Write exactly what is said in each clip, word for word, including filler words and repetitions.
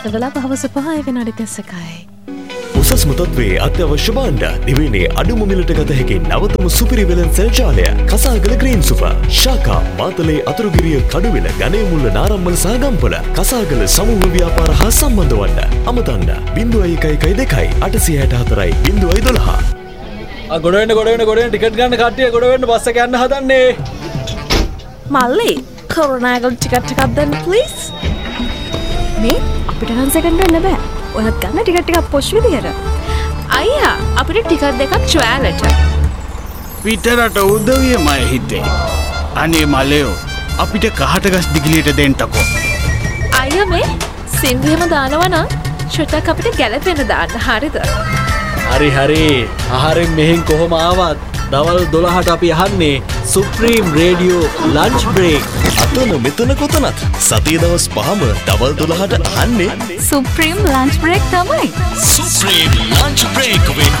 වෙලා පහවස පහයි විනාඩි තිස්සකයි. උසස්ම තත්ත්වයේ අත්‍යවශ්‍ය භාණ්ඩ දිවයිනේ අඩුම මිලට ගත හැකි නවතම සුපිරි වෙළඳ සංචාලය කසාගල ග්‍රීන් සුපර් ශාඛා මාතලේ අතුරුගිරිය කඩුවෙල ගණේමුල්ල නාරම්මල සහ ගම්පල කසාගල සමූහ ව්‍යාපාර හා සම්බන්ධ වන්න අමතන්න ज़ीरो एक एक दो आठ आठ चार ज़ीरो एक दो ආ ගොඩ වෙන්න ගොඩ වෙන්න ගොඩ වෙන්න ටිකට් ගන්න කට්ටිය ගොඩ වෙන්න බස් එක යන්න හදන්නේ මල්ලි කොරෝනාගල ටිකට් එකක් දෙන්න ප්ලීස්. මේ අපිට නම් සෙකන්ඩ් වෙන්න බෑ. ඔයත් ගන්න ටිකට් එකක් පොෂ් විදියට. අයියා අපිට ටිකට් දෙකක් ට්‍රැවලට. පිටරට උදවිය මය හිතේ. අනේ මලයෝ අපිට කහට ගස් දිගලියට දෙන්නකෝ. අයියා මේ සින්දුවෙම දානවා නම් ෂොටක් අපිට ගැලපෙන දාන්න හරිද? හරි හරි ආහාරයෙන් මෙහෙන් කොහොම ආවත් දවල් දොළහට අපි අහන්නේ සුප්‍රීම් රේඩියෝ ලන්ච් බ්‍රේක්. අතන මෙතන කොතනත් සතිය දවස් පහම දවල් දොළහට අහන්නේ සුප්‍රීම් ලන්ච් බ්‍රේක් තමයි. Supreme lunch break with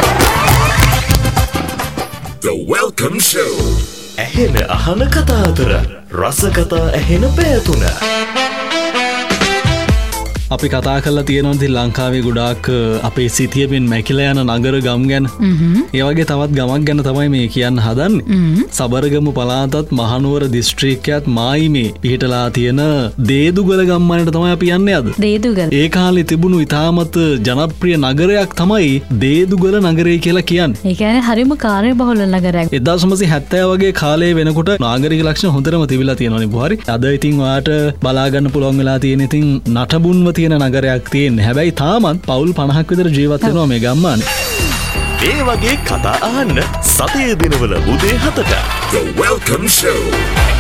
The Welcome Show. ඇහෙන අහන කතා අතර රස කතා ඇහෙන පැතුන. අපි කතා කරලා තියෙනවා ඉතින් ලංකාවේ ගොඩාක් අපේ සිතියමින් මැකිලා යන නගර ගම් ගැන. ඒ වගේ තවත් ගමක් ගැන තමයි මේ කියන්න හදන්නේ. සබරගමු පළාතත් මහනුවර දිස්ත්‍රික්කයත් මායිමේ පිහිටලා තියෙන දේදුගල ගම්මානට තමයි අපි යන්නේ අද. දේදුගල. ඒ කාලේ තිබුණු ඉතාමත් ජනප්‍රිය නගරයක් තමයි දේදුගල නගරය කියලා කියන්නේ. ඒ කියන්නේ හරිම කාර්යබහුල නගරයක්. එක්දාස් නවසිය හැත්තෑ වගේ කාලේ වෙනකොට නාගරික ලක්ෂණ හොඳටම තිබිලා තියෙනවා නේ බුහාරි. අද ඉතින් ඔයාට බලා ගන්න පුළුවන් වෙලා තියෙන ඉතින් නටබුන්ව තියෙන නගරයක් තියෙන්නේ. හැබැයි තාමත් පවුල් පනහක් විතර ජීවත් වෙනවා මේ ගම්මානේ. ඒ වගේ කතා අහන්න සතියේ දිනවල උදේ හතට The Welcome Show.